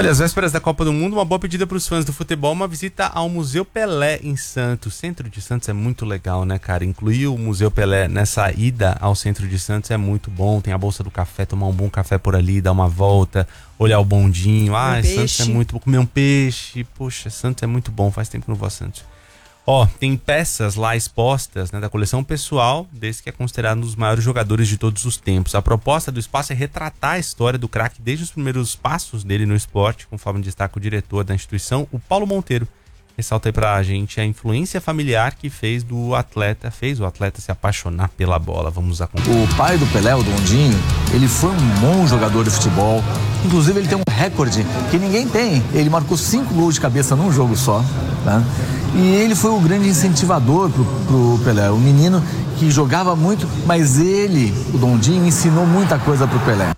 Olha, às vésperas da Copa do Mundo, uma boa pedida para os fãs do futebol, uma visita ao Museu Pelé em Santos. O centro de Santos é muito legal, né, cara? Incluir o Museu Pelé nessa ida ao centro de Santos é muito bom. Tem a Bolsa do Café, tomar um bom café por ali, dar uma volta, olhar o bondinho. Santos é muito bom. Comer um peixe. Poxa, Santos é muito bom. Faz tempo que não vou a Santos. Ó, tem peças lá expostas, né, da coleção pessoal desse que é considerado um dos maiores jogadores de todos os tempos. A proposta do espaço é retratar a história do craque desde os primeiros passos dele no esporte, conforme destaca o diretor da instituição, o Paulo Monteiro. Ressalta aí pra gente a influência familiar que fez o atleta se apaixonar pela bola. Vamos acompanhar. O pai do Pelé, o Dondinho, ele foi um bom jogador de futebol. Inclusive ele tem um recorde que ninguém tem. Ele marcou 5 gols de cabeça num jogo só, tá? E ele foi o grande incentivador pro Pelé. O menino que jogava muito, mas ele, o Dondinho, ensinou muita coisa pro Pelé.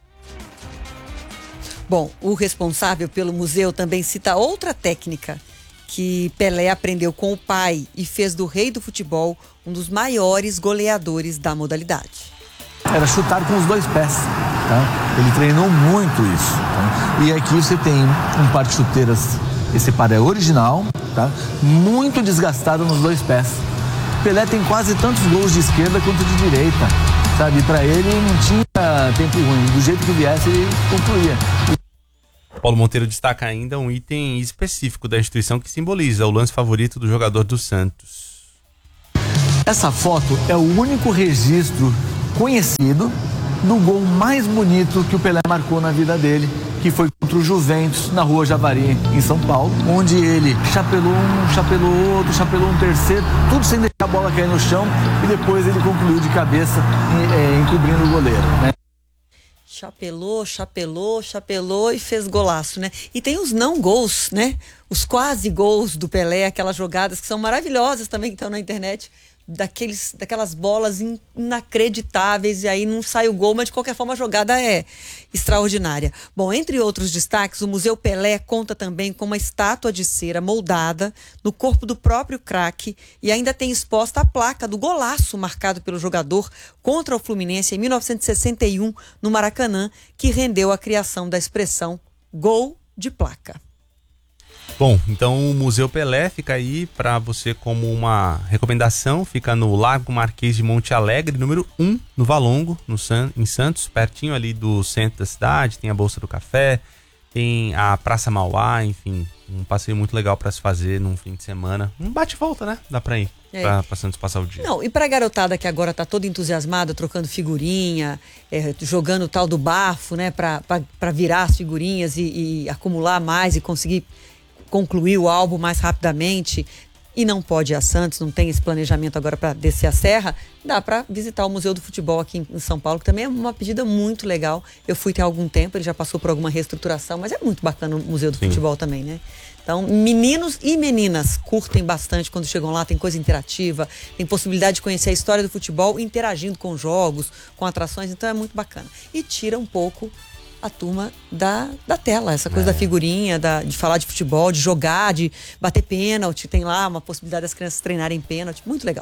Bom, o responsável pelo museu também cita outra técnica que Pelé aprendeu com o pai e fez do rei do futebol um dos maiores goleadores da modalidade. Era chutar com os 2 pés, tá? Ele treinou muito isso, tá? E aqui você tem um par de chuteiras, esse par é original, tá? Muito desgastado nos 2 pés. Pelé tem quase tantos gols de esquerda quanto de direita, sabe? Para ele não tinha tempo ruim, do jeito que viesse ele concluía. Paulo Monteiro destaca ainda um item específico da instituição que simboliza o lance favorito do jogador do Santos. Essa foto é o único registro conhecido do gol mais bonito que o Pelé marcou na vida dele, que foi contra o Juventus, na Rua Javari, em São Paulo, onde ele chapelou um, chapelou outro, chapelou um terceiro, tudo sem deixar a bola cair no chão, e depois ele concluiu de cabeça, encobrindo o goleiro, né? Chapelou e fez golaço, né? E tem os não gols, né? Os quase gols do Pelé, aquelas jogadas que são maravilhosas também, que estão na internet, daquelas bolas inacreditáveis, e aí não sai o gol, mas de qualquer forma a jogada é extraordinária. Bom, entre outros destaques, o Museu Pelé conta também com uma estátua de cera moldada no corpo do próprio craque, e ainda tem exposta a placa do golaço marcado pelo jogador contra o Fluminense em 1961 no Maracanã, que rendeu a criação da expressão gol de placa. Bom, então o Museu Pelé fica aí para você como uma recomendação, fica no Largo Marquês de Monte Alegre, número 1, no Valongo, em Santos, pertinho ali do centro da cidade. Tem a Bolsa do Café, tem a Praça Mauá, enfim, um passeio muito legal para se fazer num fim de semana. Um bate-volta, né? Dá para ir, pra Santos passar o dia. Não, e pra garotada que agora tá toda entusiasmada, trocando figurinha, jogando o tal do bafo, né? Pra virar as figurinhas e acumular mais e conseguir concluir o álbum mais rapidamente, e não pode ir a Santos, não tem esse planejamento agora para descer a serra, dá para visitar o Museu do Futebol aqui em São Paulo, que também é uma pedida muito legal. Eu fui tem algum tempo, ele já passou por alguma reestruturação, mas é muito bacana o Museu do Futebol também, né? Então, meninos e meninas curtem bastante quando chegam lá, tem coisa interativa, tem possibilidade de conhecer a história do futebol interagindo com jogos, com atrações, então é muito bacana. E tira um pouco a turma da tela, essa coisa da figurinha, de falar de futebol, de jogar, de bater pênalti, tem lá uma possibilidade das crianças treinarem pênalti, muito legal.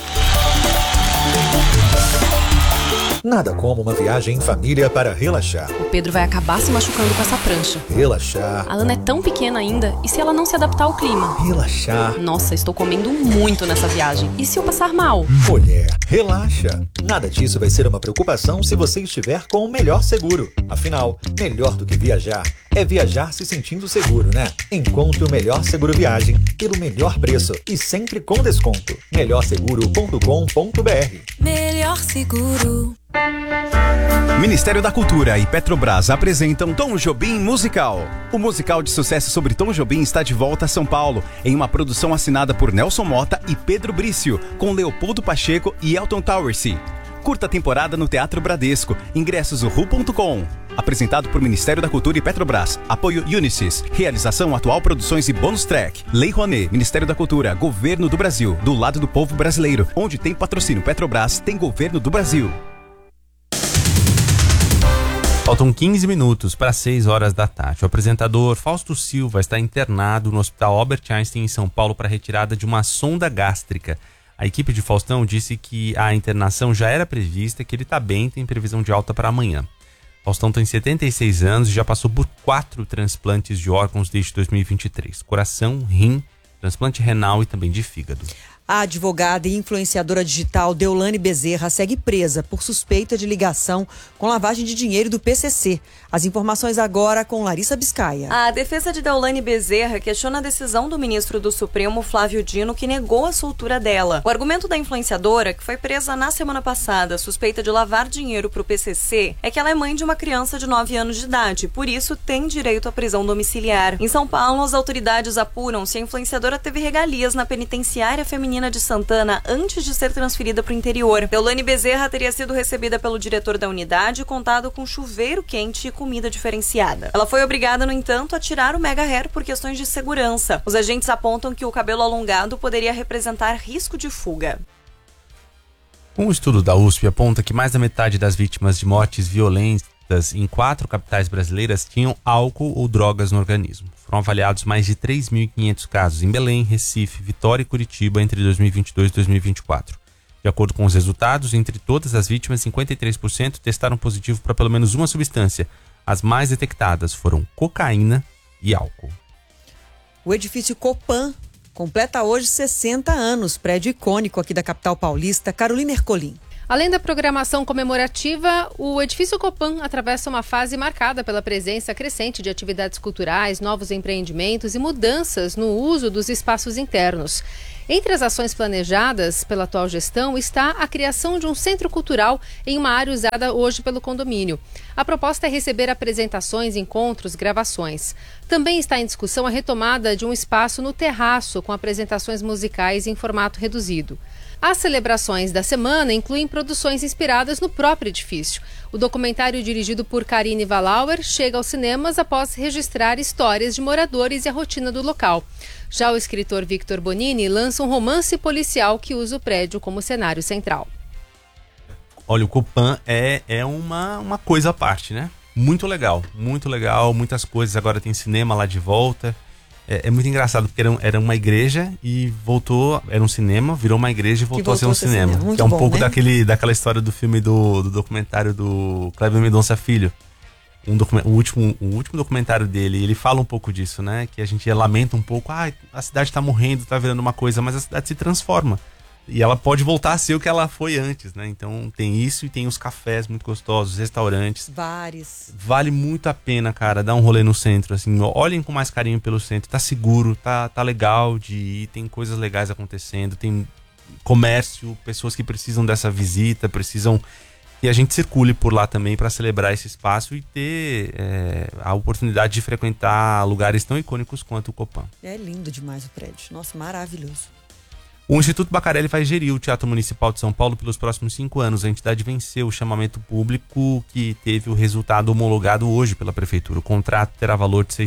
Nada como uma viagem em família para relaxar. O Pedro vai acabar se machucando com essa prancha. Relaxar. A Ana é tão pequena ainda, e se ela não se adaptar ao clima? Relaxar. Nossa, estou comendo muito nessa viagem. E se eu passar mal? Mulher, relaxa. Nada disso vai ser uma preocupação se você estiver com o melhor seguro. Afinal, melhor do que viajar é viajar se sentindo seguro, né? Encontre o melhor seguro viagem pelo melhor preço e sempre com desconto. melhorseguro.com.br. Melhor seguro. Ministério da Cultura e Petrobras apresentam Tom Jobim Musical. O musical de sucesso sobre Tom Jobim está de volta a São Paulo, em uma produção assinada por Nelson Mota e Pedro Brício, com Leopoldo Pacheco e Elton Towersey. Curta temporada no Teatro Bradesco. Ingressos ru.com. Apresentado por Ministério da Cultura e Petrobras. Apoio Unisys. Realização Atual Produções e Bônus Track. Lei Rouanet. Ministério da Cultura. Governo do Brasil. Do lado do povo brasileiro. Onde tem patrocínio Petrobras, tem Governo do Brasil. Faltam 15 minutos para 6 horas da tarde. O apresentador Fausto Silva está internado no Hospital Albert Einstein, em São Paulo, para retirada de uma sonda gástrica. A equipe de Faustão disse que a internação já era prevista, que ele está bem, tem previsão de alta para amanhã. Faustão tem 76 anos e já passou por 4 transplantes de órgãos desde 2023. Coração, rim, transplante renal e também de fígado. A advogada e influenciadora digital Deolane Bezerra segue presa por suspeita de ligação com lavagem de dinheiro do PCC. As informações agora com Larissa Biscaia. A defesa de Deolane Bezerra questiona a decisão do ministro do Supremo, Flávio Dino, que negou a soltura dela. O argumento da influenciadora, que foi presa na semana passada, suspeita de lavar dinheiro para o PCC, é que ela é mãe de uma criança de 9 anos de idade, por isso tem direito à prisão domiciliar. Em São Paulo, as autoridades apuram se a influenciadora teve regalias na penitenciária feminina de Santana antes de ser transferida para o interior. Deolane Bezerra teria sido recebida pelo diretor da unidade e contado com chuveiro quente e comida diferenciada. Ela foi obrigada, no entanto, a tirar o mega hair por questões de segurança. Os agentes apontam que o cabelo alongado poderia representar risco de fuga. Um estudo da USP aponta que mais da metade das vítimas de mortes violentas em 4 capitais brasileiras tinham álcool ou drogas no organismo. Foram avaliados mais de 3.500 casos em Belém, Recife, Vitória e Curitiba entre 2022 e 2024. De acordo com os resultados, entre todas as vítimas, 53% testaram positivo para pelo menos uma substância. As mais detectadas foram cocaína e álcool. O edifício Copan completa hoje 60 anos, prédio icônico aqui da capital paulista. Carolina Ercolim. Além da programação comemorativa, o edifício Copan atravessa uma fase marcada pela presença crescente de atividades culturais, novos empreendimentos e mudanças no uso dos espaços internos. Entre as ações planejadas pela atual gestão está a criação de um centro cultural em uma área usada hoje pelo condomínio. A proposta é receber apresentações, encontros, gravações. Também está em discussão a retomada de um espaço no terraço com apresentações musicais em formato reduzido. As celebrações da semana incluem produções inspiradas no próprio edifício. O documentário dirigido por Karine Valauer chega aos cinemas após registrar histórias de moradores e a rotina do local. Já o escritor Victor Bonini lança um romance policial que usa o prédio como cenário central. Olha, o Copan é uma coisa à parte, né? Muito legal, muitas coisas. Agora tem cinema lá de volta. É muito engraçado, porque era uma igreja e voltou, era um cinema, virou uma igreja e voltou a ser um cinema. Que é um bom, pouco, né? daquela história do filme do documentário do Kleber Mendonça Filho. O último documentário dele, ele fala um pouco disso, né? Que a gente lamenta um pouco, a cidade tá morrendo, tá virando uma coisa, mas a cidade se transforma. E ela pode voltar a ser o que ela foi antes, né? Então tem isso e tem os cafés muito gostosos, restaurantes. Bares. Vale muito a pena, cara, dar um rolê no centro, assim. Olhem com mais carinho pelo centro. Tá seguro, tá legal de ir, tem coisas legais acontecendo, tem comércio, pessoas que precisam dessa visita, precisam que a gente circule por lá também para celebrar esse espaço e ter a oportunidade de frequentar lugares tão icônicos quanto o Copan. É lindo demais o prédio. Nossa, maravilhoso. O Instituto Bacarelli vai gerir o Teatro Municipal de São Paulo pelos próximos 5 anos. A entidade venceu o chamamento público que teve o resultado homologado hoje pela Prefeitura. O contrato terá valor de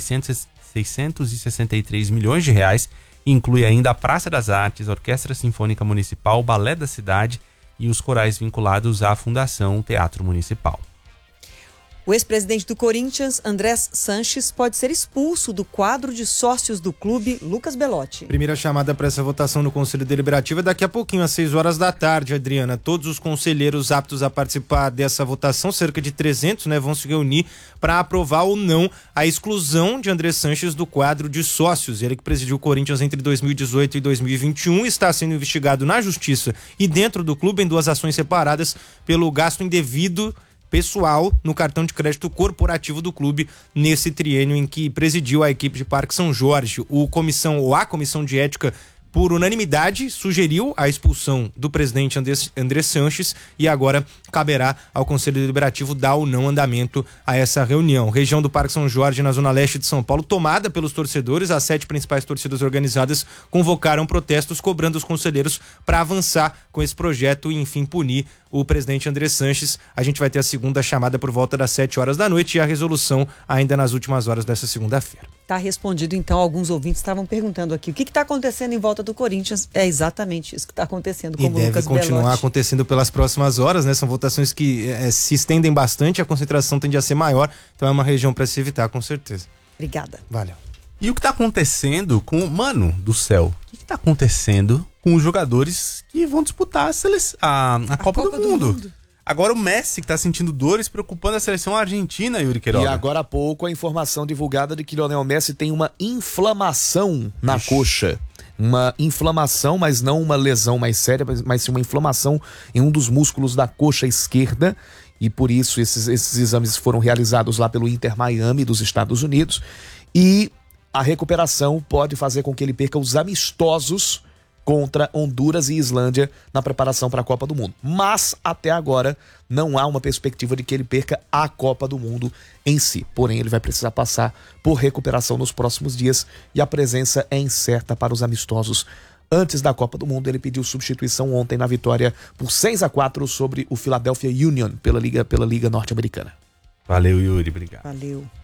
663 milhões de reais e inclui ainda a Praça das Artes, a Orquestra Sinfônica Municipal, o Balé da Cidade e os corais vinculados à Fundação Teatro Municipal. O ex-presidente do Corinthians, Andrés Sanches, pode ser expulso do quadro de sócios do clube, Lucas Belotti. Primeira chamada para essa votação no Conselho Deliberativo é daqui a pouquinho, às 6 horas da tarde, Adriana. Todos os conselheiros aptos a participar dessa votação, cerca de 300, vão se reunir para aprovar ou não a exclusão de Andrés Sanches do quadro de sócios. Ele que presidiu o Corinthians entre 2018 e 2021 está sendo investigado na Justiça e dentro do clube em 2 ações separadas pelo gasto indevido pessoal no cartão de crédito corporativo do clube nesse triênio em que presidiu a equipe de Parque São Jorge. A comissão de ética, por unanimidade, sugeriu a expulsão do presidente Andrés Sanches e agora caberá ao Conselho Deliberativo dar ou não andamento a essa reunião. Região do Parque São Jorge, na zona leste de São Paulo, tomada pelos torcedores. As 7 principais torcidas organizadas convocaram protestos cobrando os conselheiros para avançar com esse projeto e, enfim, punir o presidente Andrés Sanches. A gente vai ter a segunda chamada por volta das 7 horas da noite e a resolução ainda nas últimas horas dessa segunda-feira. Tá respondido, então. Alguns ouvintes estavam perguntando aqui o que está acontecendo em volta do Corinthians. É exatamente isso que está acontecendo com o Lucas Belotti. E deve continuar acontecendo pelas próximas horas, São votações que se estendem bastante, a concentração tende a ser maior, então é uma região para se evitar, com certeza. Obrigada. Valeu. E o que tá acontecendo com... Mano do céu, o que tá acontecendo com os jogadores que vão disputar a Copa do Mundo? Agora o Messi que tá sentindo dores preocupando a seleção argentina, Yuri Queiroga. E agora há pouco a informação divulgada de que Lionel Messi tem uma inflamação na coxa. Uma inflamação, mas não uma lesão mais séria, mas sim uma inflamação em um dos músculos da coxa esquerda. E por isso esses exames foram realizados lá pelo Inter Miami dos Estados Unidos. E a recuperação pode fazer com que ele perca os amistosos contra Honduras e Islândia na preparação para a Copa do Mundo. Mas, até agora, não há uma perspectiva de que ele perca a Copa do Mundo em si. Porém, ele vai precisar passar por recuperação nos próximos dias e a presença é incerta para os amistosos. Antes da Copa do Mundo, ele pediu substituição ontem na vitória por 6-4 sobre o Philadelphia Union pela Liga Norte-Americana. Valeu, Yuri. Obrigado. Valeu.